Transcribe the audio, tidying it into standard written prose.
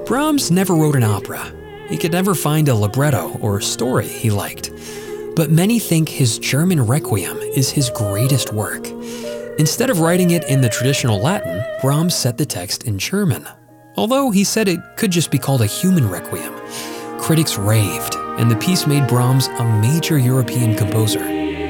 Brahms never wrote an opera. He could never find a libretto or story he liked. But many think his German Requiem is his greatest work. Instead of writing it in the traditional Latin, Brahms set the text in German. Although he said it could just be called a human requiem, critics raved, and the piece made Brahms a major European composer.